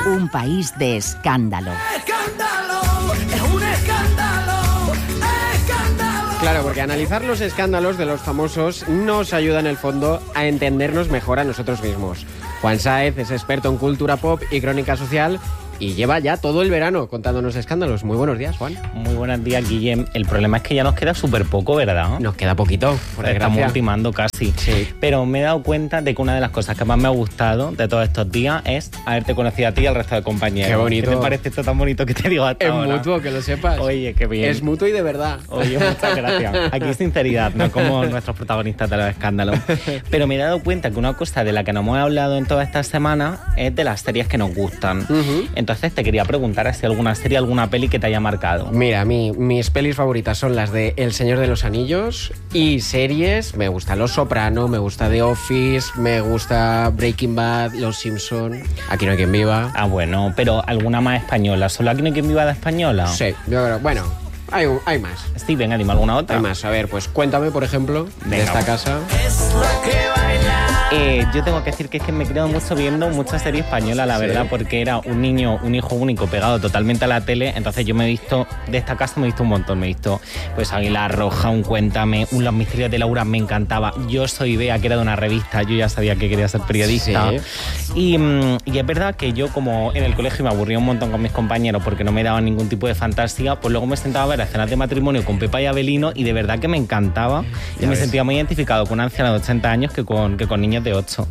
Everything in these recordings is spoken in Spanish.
Un país de escándalo. ¡Escándalo! ¡Es un escándalo! ¡Escándalo! Claro, porque analizar los escándalos de los famosos nos ayuda en el fondo a entendernos mejor a nosotros mismos. Juan Sáez es experto en cultura pop y crónica social y lleva ya todo el verano contándonos escándalos. Muy buenos días, Juan. Muy buenos días, Guillem. El problema es que ya nos queda súper poco, ¿verdad? Nos queda poquito, por desgracia. Estamos ultimando casi. Sí. Pero me he dado cuenta de que una de las cosas que más me ha gustado de todos estos días es haberte conocido a ti y al resto de compañeros. Qué bonito. ¿Qué te parece esto tan bonito que te digo hasta ahora? Es mutuo, que lo sepas. Oye, qué bien. Es mutuo y de verdad. Oye, muchas gracias. Aquí sinceridad, no como nuestros protagonistas de los escándalos. Pero me he dado cuenta que una cosa de la que no hemos hablado en toda esta semana es de las series que nos gustan. Entonces te quería preguntar si alguna serie, alguna peli que te haya marcado. Mira, mis pelis favoritas son las de El Señor de los Anillos y series, me gusta Los Soprano, me gusta The Office, me gusta Breaking Bad, Los Simpson, Aquí no hay quien viva. Ah, bueno, pero alguna más española. ¿Solo Aquí no hay quien viva de española? Sí, yo creo, bueno, hay más. Sí, venga, dime alguna otra. Hay más, a ver, pues cuéntame, por ejemplo, Venga, de esta casa. Es lo que baila. Yo tengo que decir que es que me he quedado mucho viendo mucha serie española, la Sí. verdad, porque era un niño, un hijo único pegado totalmente a la tele. Entonces yo me he visto, de esta casa me he visto un montón. Me he visto pues Águila Roja, un Cuéntame, un Los Misterios de Laura, me encantaba. Yo soy Bea, que era de una revista, yo ya sabía que quería ser periodista. Sí. Y es verdad que yo, como en el colegio me aburría un montón con mis compañeros porque no me daban ningún tipo de fantasía, pues luego me sentaba a ver escenas de matrimonio con Pepa y Abelino y de verdad que me encantaba. Y Ya me ves. sentía muy identificado con una anciana de 80 años que con niños de 8.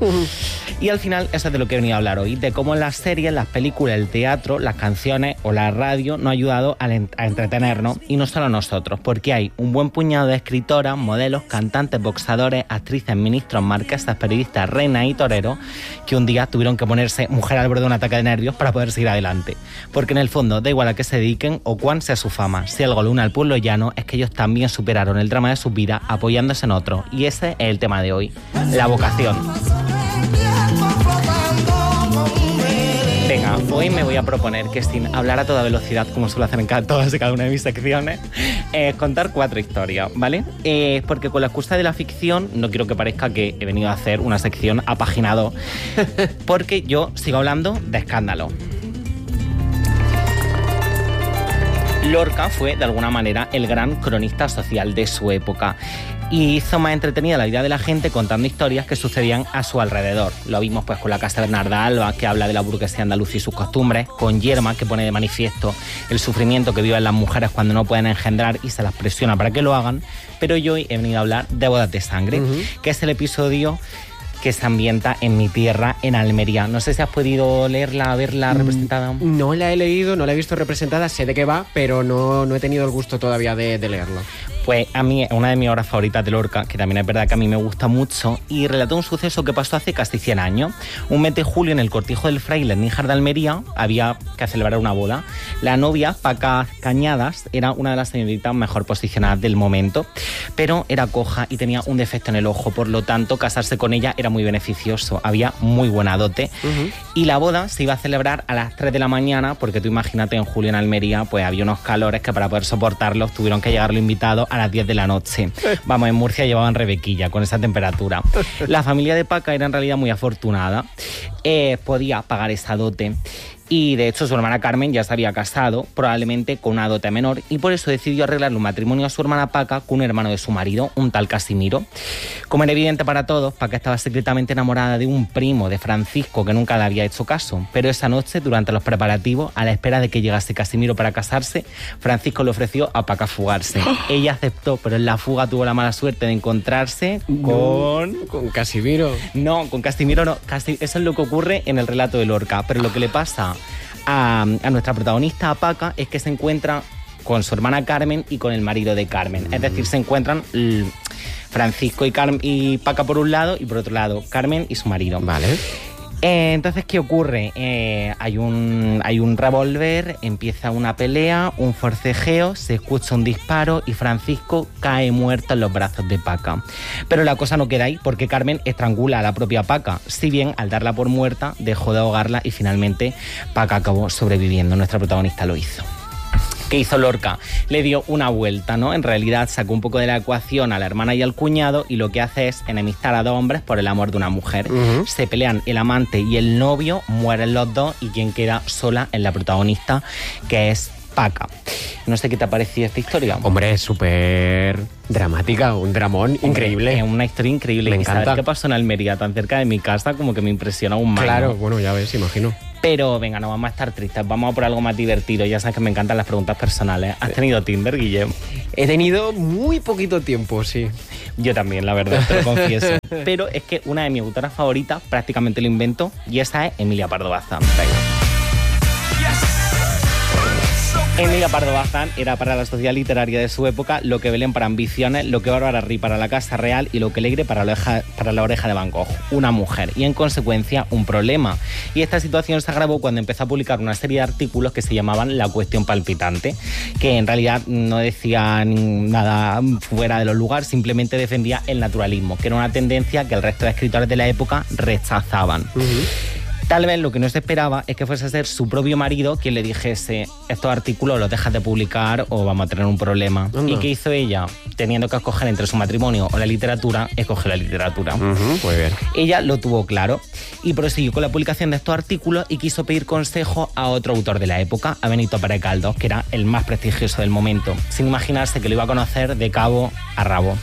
Y al final, eso es de lo que he venido a hablar hoy, de cómo las series, las películas, el teatro, las canciones o la radio nos ha ayudado a entretenernos, y no solo a nosotros, porque hay un buen puñado de escritoras, modelos, cantantes, boxadores, actrices, ministros, marquesas, periodistas, reinas y toreros que un día tuvieron que ponerse mujer al borde de un ataque de nervios para poder seguir adelante. Porque en el fondo da igual a qué se dediquen o cuán sea su fama. Si algo le une al pueblo llano es que ellos también superaron el drama de sus vidas apoyándose en otros. Y ese es el tema de hoy, la vocación. Venga, hoy me voy a proponer que sin hablar a toda velocidad, como suelo hacer en todas y cada una de mis secciones, contar 4 historias, ¿vale? Porque con la excusa de la ficción no quiero que parezca que he venido a hacer una sección a página 2, porque yo sigo hablando de escándalo. Lorca fue, de alguna manera, el gran cronista social de su época y hizo más entretenida la vida de la gente contando historias que sucedían a su alrededor. Lo vimos pues con la Casa Bernarda Alba, que habla de la burguesía andaluza y sus costumbres, con Yerma, que pone de manifiesto el sufrimiento que viven las mujeres cuando no pueden engendrar y se las presiona para que lo hagan. Pero yo hoy he venido a hablar de Bodas de Sangre, que es el episodio que se ambienta en mi tierra, en Almería. No sé si has podido leerla, verla representada. No la he leído, no la he visto representada, sé de qué va, pero no he tenido el gusto todavía de leerlo. Pues a mí es una de mis obras favoritas de Lorca, que también es verdad que a mí me gusta mucho, y relató un suceso que pasó hace casi 100 años. Un mes de julio, en el cortijo del fraile en Níjar de Almería, había que celebrar una boda. La novia, Paca Cañadas, era una de las señoritas mejor posicionadas del momento, pero era coja y tenía un defecto en el ojo, por lo tanto casarse con ella era muy beneficioso, había muy buena dote. Y la boda se iba a celebrar a las 3 de la mañana, porque tú imagínate, en julio en Almería pues había unos calores que para poder soportarlos tuvieron que llegar los invitados a las 10 de la noche. Vamos, en Murcia llevaban rebequilla con esa temperatura. La familia de Paca era en realidad muy afortunada, podía pagar esa dote. Y de hecho su hermana Carmen ya se había casado, probablemente con una dote menor, y por eso decidió arreglarle un matrimonio a su hermana Paca con un hermano de su marido, un tal Casimiro. Como era evidente para todos, Paca estaba secretamente enamorada de un primo de Francisco que nunca le había hecho caso, pero esa noche, durante los preparativos, a la espera de que llegase Casimiro para casarse, Francisco le ofreció a Paca fugarse. Ella aceptó, pero en la fuga tuvo la mala suerte de encontrarse con Casimiro. No, con Casimiro no. Eso es lo que ocurre en el relato de Lorca, pero lo que le pasa a nuestra protagonista, a Paca, es que se encuentra con su hermana Carmen y con el marido de Carmen. Es decir, se encuentran Francisco y Paca por un lado, y por otro lado Carmen y su marido. Vale. Entonces, ¿qué ocurre? Hay un revólver, empieza una pelea, un forcejeo, se escucha un disparo y Francisco cae muerto en los brazos de Paca. Pero la cosa no queda ahí, porque Carmen estrangula a la propia Paca, si bien al darla por muerta dejó de ahogarla y finalmente Paca acabó sobreviviendo. Nuestra protagonista lo hizo. ¿Qué hizo Lorca? Le dio una vuelta, ¿no? En realidad sacó un poco de la ecuación a la hermana y al cuñado y lo que hace es enemistar a dos hombres por el amor de una mujer. Se pelean el amante y el novio, mueren los dos y quien queda sola es la protagonista, que es Paca. No sé qué te ha parecido esta historia. Hombre, es súper dramática, un dramón increíble. Es una historia increíble. Me encanta. ¿Sabes qué pasó en Almería, tan cerca de mi casa? Como que me impresiona aún más. Claro, ¿no? bueno, ya ves, imagino. Pero venga, no vamos a estar tristes, vamos a por algo más divertido. Ya sabes que me encantan las preguntas personales. ¿Has tenido Tinder, Guillem? He tenido muy poquito tiempo, sí. Yo también, la verdad, te lo confieso. Pero es que una de mis autoras favoritas prácticamente lo invento y esa es Emilia Pardo Bazán. Venga. Emilia Pardo Bazán era para la sociedad literaria de su época lo que Belén para Ambiciones, lo que Bárbara Rey para La Casa Real y lo que Leire para la Oreja de Van Gogh. Una mujer y, en consecuencia, un problema. Y esta situación se agravó cuando empezó a publicar una serie de artículos que se llamaban La Cuestión Palpitante, que en realidad no decían nada fuera de los lugares, simplemente defendía el naturalismo, que era una tendencia que el resto de escritores de la época rechazaban. Tal vez lo que no se esperaba es que fuese a ser su propio marido quien le dijese: estos artículos los dejas de publicar o vamos a tener un problema. ¿Y qué hizo ella? Teniendo que escoger entre su matrimonio o la literatura, escoge la literatura. Muy bien. Ella lo tuvo claro y prosiguió con la publicación de estos artículos y quiso pedir consejo a otro autor de la época, a Benito Pérez Galdós, que era el más prestigioso del momento, sin imaginarse que lo iba a conocer de cabo a rabo.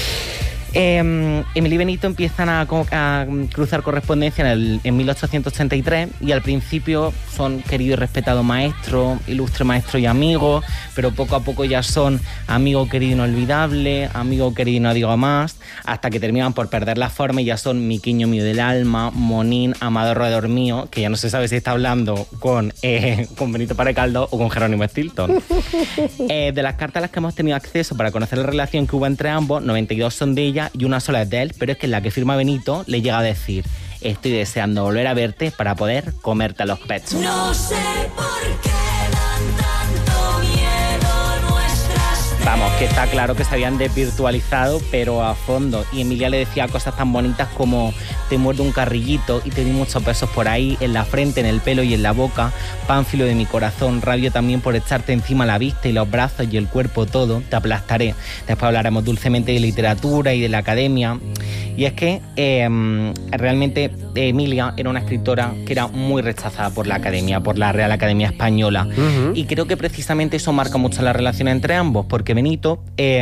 Emily y Benito empiezan a cruzar correspondencia en 1883 y al principio son querido y respetado maestro, ilustre maestro y amigo, pero poco a poco ya son amigo querido inolvidable, amigo querido y no digo más, hasta que terminan por perder la forma y ya son Miquiño mío del alma, Monín, Amador Roedor mío, que ya no se sabe si está hablando con Benito Pérez Galdós o con Jerónimo Stilton. De las cartas a las que hemos tenido acceso para conocer la relación que hubo entre ambos, 92 son de ella y una sola es de él, pero es que en la que firma Benito le llega a decir: estoy deseando volver a verte para poder comerte a los pechos. No sé por qué dan tanto miedo nuestras. Vamos, que está claro que se habían desvirtualizado, pero a fondo. Y Emilia le decía cosas tan bonitas como: te muerde un carrillito y te di muchos besos por ahí, en la frente, en el pelo y en la boca, pánfilo de mi corazón, rabio también por echarte encima la vista y los brazos y el cuerpo todo, te aplastaré. Después hablaremos dulcemente de literatura y de la academia. Y es que realmente Emilia era una escritora que era muy rechazada por la academia, por la Real Academia Española. Y creo que precisamente eso marca mucho la relación entre ambos, porque Benito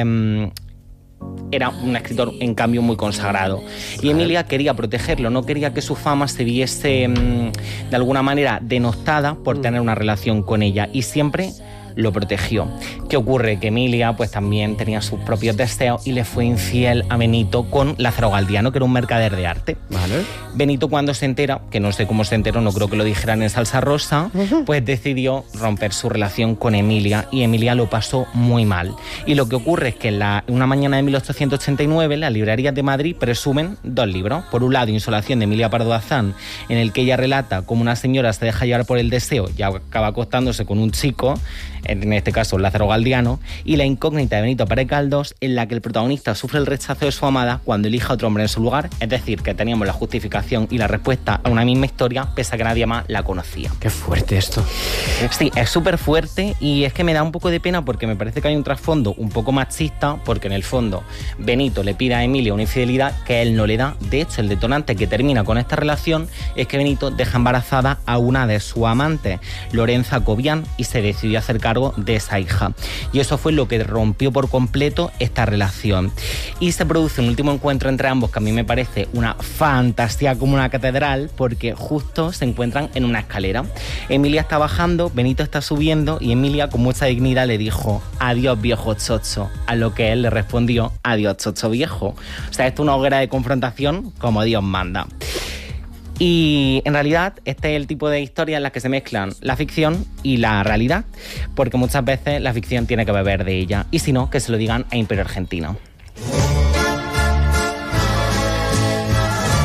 era un escritor, en cambio, muy consagrado. Y Emilia quería protegerlo, no quería que su fama se viese de alguna manera denostada por tener una relación con ella. Y siempre lo protegió. ¿Qué ocurre? Que Emilia pues también tenía sus propios deseos y le fue infiel a Benito con Lázaro Galdiano, que era un mercader de arte. Vale. Benito, cuando se entera, que no sé cómo se enteró, no creo que lo dijeran en Salsa Rosa, pues decidió romper su relación con Emilia y Emilia lo pasó muy mal. Y lo que ocurre es que una mañana de 1889 las librerías de Madrid presumen dos libros. Por un lado, Insolación de Emilia Pardo Bazán, en el que ella relata cómo una señora se deja llevar por el deseo y acaba acostándose con un chico, en este caso Lázaro Galdiano, y La incógnita de Benito Pérez Galdós, en la que el protagonista sufre el rechazo de su amada cuando elige a otro hombre en su lugar. Es decir, que teníamos la justificación y la respuesta a una misma historia, pese a que nadie más la conocía. Qué fuerte esto. Sí, es súper fuerte y es que me da un poco de pena porque me parece que hay un trasfondo un poco machista, porque en el fondo Benito le pide a Emilia una infidelidad que él no le da. De hecho, el detonante que termina con esta relación es que Benito deja embarazada a una de sus amantes, Lorenza Cobian, y se decidió hacer cargo de esa hija. Y eso fue lo que rompió por completo esta relación. Y se produce un último encuentro entre ambos que a mí me parece una fantasía como una catedral, porque justo se encuentran en una escalera. Emilia está bajando, Benito está subiendo y Emilia con mucha dignidad le dijo: adiós viejo chocho, a lo que él le respondió: adiós chocho viejo. O sea, esto es una hoguera de confrontación como Dios manda. Y en realidad este es el tipo de historias en las que se mezclan la ficción y la realidad, porque muchas veces la ficción tiene que beber de ella, y si no, que se lo digan a Imperio Argentino.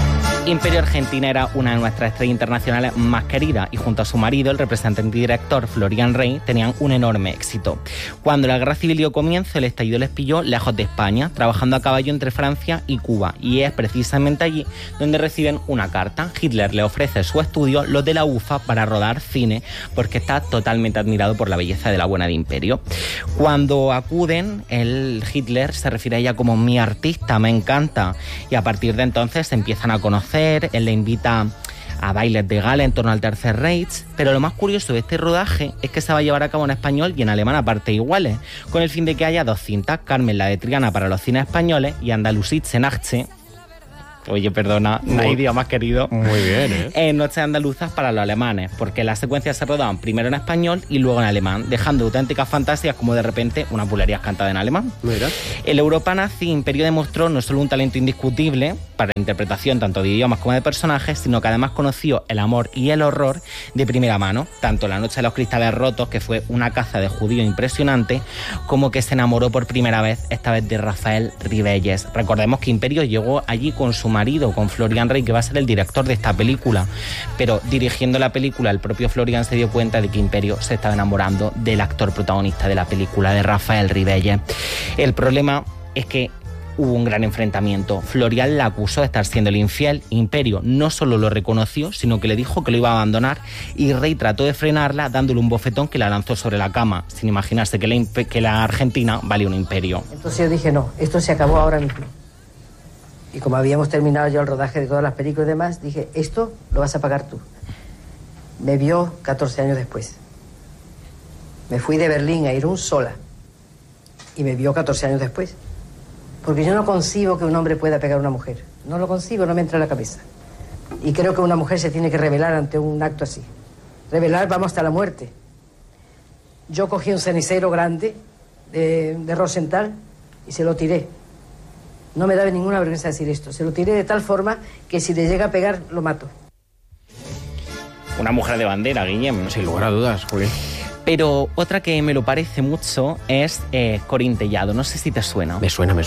Imperio Argentina era una de nuestras estrellas internacionales más queridas y junto a su marido, el representante y director Florian Rey, tenían un enorme éxito. Cuando la guerra civil dio comienzo, el estallido les pilló lejos de España, trabajando a caballo entre Francia y Cuba, y es precisamente allí donde reciben una carta. Hitler le ofrece su estudio, los de la UFA, para rodar cine, porque está totalmente admirado por la belleza de la buena de Imperio. Cuando acuden, Hitler se refiere a ella como mi artista, me encanta, y a partir de entonces se empiezan a conocer. Él le invita a bailes de gala en torno al Tercer Reich, pero lo más curioso de este rodaje es que se va a llevar a cabo en español y en alemán a partes iguales, con el fin de que haya 2 cintas, Carmen la de Triana para los cines españoles y Andalusitze Nachtze, oye, perdona, no hay idioma más querido. Muy bien, Noches andaluzas para los alemanes, porque las secuencias se rodaban primero en español y luego en alemán, dejando auténticas fantasías como de repente una bulería cantada en alemán. Mira. El Europa nazi Imperio demostró no solo un talento indiscutible para la interpretación tanto de idiomas como de personajes, sino que además conoció el amor y el horror de primera mano, tanto La noche de los cristales rotos, que fue una caza de judío impresionante, como que se enamoró por primera vez, esta vez de Rafael Ribelles. Recordemos que Imperio llegó allí con su marido, con Florian Rey, que va a ser el director de esta película, pero dirigiendo la película el propio Florian se dio cuenta de que Imperio se estaba enamorando del actor protagonista de la película, de Rafael Ribelles. El problema es que hubo un gran enfrentamiento. Florian la acusó de estar siendo el infiel. Imperio no solo lo reconoció, sino que le dijo que lo iba a abandonar, y Rey trató de frenarla dándole un bofetón que la lanzó sobre la cama, sin imaginarse que la Argentina valía un imperio. Entonces yo dije, no, esto se acabó ahora mismo. Y como habíamos terminado ya el rodaje de todas las películas y demás, dije, esto lo vas a pagar tú. Me vio 14 años después. Me fui de Berlín a Irún sola. Y me vio 14 años después. Porque yo no concibo que un hombre pueda pegar a una mujer. No lo concibo, no me entra en la cabeza. Y creo que una mujer se tiene que rebelar ante un acto así. Rebelar, vamos hasta la muerte. Yo cogí un cenicero grande de Rosenthal y se lo tiré. No me da ninguna vergüenza decir esto. Se lo tiré de tal forma que si le llega a pegar, lo mato. Una mujer de bandera, Guillem. Sin lugar a dudas, Julián. Pero otra que me lo parece mucho es Corín Tellado. No sé si te suena. Me suena.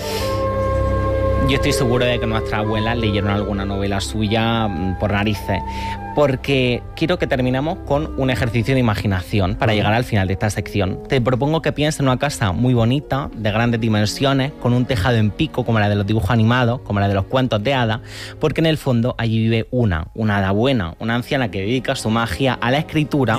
Yo estoy seguro de que nuestras abuelas leyeron alguna novela suya por narices, porque quiero que terminemos con un ejercicio de imaginación para llegar al final de esta sección. Te propongo que pienses en una casa muy bonita, de grandes dimensiones, con un tejado en pico como la de los dibujos animados, como la de los cuentos de hadas, porque en el fondo allí vive una hada buena, una anciana que dedica su magia a la escritura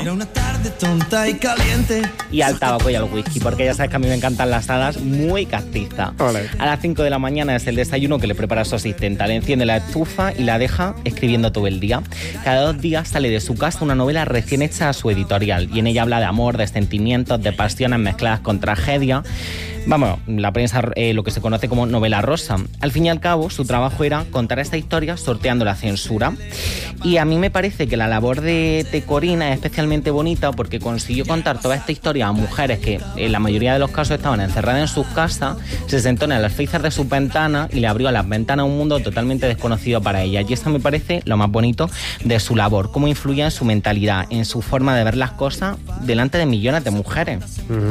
y al tabaco y al whisky, porque ya sabes que a mí me encantan las hadas muy castizas. A las 5 de la mañana es el desayuno que le prepara su asistenta, le enciende la estufa y la deja escribiendo todo el día. Cada 2 días sale de su casa una novela recién hecha a su editorial, y en ella habla de amor, de sentimientos, de pasiones mezcladas con tragedia. Vamos, la prensa lo que se conoce como novela rosa. Al fin y al cabo, su trabajo era contar esta historia sorteando la censura. Y a mí me parece que la labor de Corina es especialmente bonita porque consiguió contar toda esta historia a mujeres que en la mayoría de los casos estaban encerradas en sus casas, se sentó en el alféizar de sus ventanas y le abrió a las ventanas un mundo totalmente desconocido para ellas. Y eso me parece lo más bonito de su labor, cómo influía en su mentalidad, en su forma de ver las cosas delante de millones de mujeres.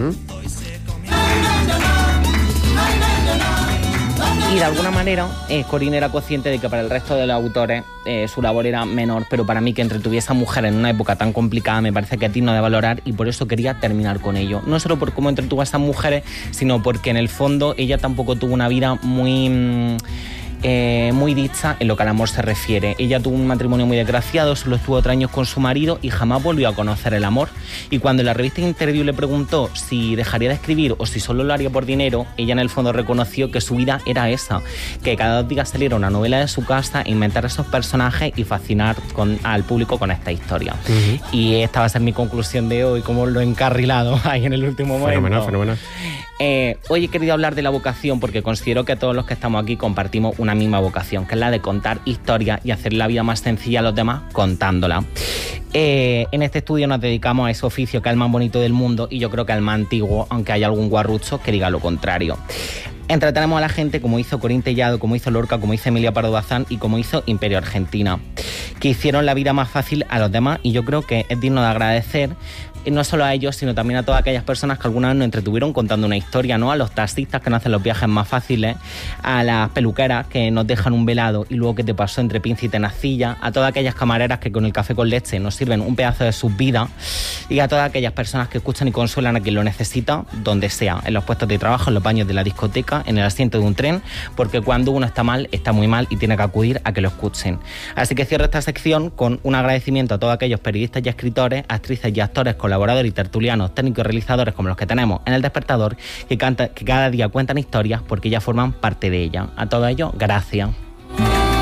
Y de alguna manera, Corín era consciente de que para el resto de los autores su labor era menor, pero para mí, que entretuviese a mujeres en una época tan complicada, me parece que es digno de valorar, y por eso quería terminar con ello. No solo por cómo entretuvo a esas mujeres, sino porque en el fondo ella tampoco tuvo una vida muy dicha en lo que al amor se refiere. Ella tuvo un matrimonio muy desgraciado, solo estuvo 3 años con su marido y jamás volvió a conocer el amor. Y cuando la revista Interview le preguntó si dejaría de escribir o si solo lo haría por dinero, ella en el fondo reconoció que su vida era esa, que cada 2 días saliera una novela de su casa, inventar esos personajes y fascinar al público con esta historia. Y esta va a ser mi conclusión de hoy, como lo he encarrilado ahí en el último momento. Fenomenal. Hoy he querido hablar de la vocación porque considero que todos los que estamos aquí compartimos una misma vocación, que es la de contar historias y hacer la vida más sencilla a los demás contándola. En este estudio nos dedicamos a ese oficio que es el más bonito del mundo, y yo creo que es el más antiguo, aunque haya algún guarrucho que diga lo contrario. Entretenemos a la gente como hizo Corín Tellado, como hizo Lorca, como hizo Emilia Pardo Bazán y como hizo Imperio Argentina, que hicieron la vida más fácil a los demás, y yo creo que es digno de agradecer Y no solo a ellos, sino también a todas aquellas personas que alguna vez nos entretuvieron contando una historia, ¿no? A los taxistas que nos hacen los viajes más fáciles, a las peluqueras que nos dejan un velado y luego que te pasó entre pinza y tenacilla, a todas aquellas camareras que con el café con leche nos sirven un pedazo de sus vidas, y a todas aquellas personas que escuchan y consuelan a quien lo necesita, donde sea, en los puestos de trabajo, en los baños de la discoteca, en el asiento de un tren, porque cuando uno está mal, está muy mal y tiene que acudir a que lo escuchen. Así que cierro esta sección con un agradecimiento a todos aquellos periodistas y escritores, actrices y actores, colaboradores y tertulianos, técnicos y realizadores como los que tenemos en El Despertador, que cada día cuentan historias porque ya forman parte de ella. A todos ellos, gracias.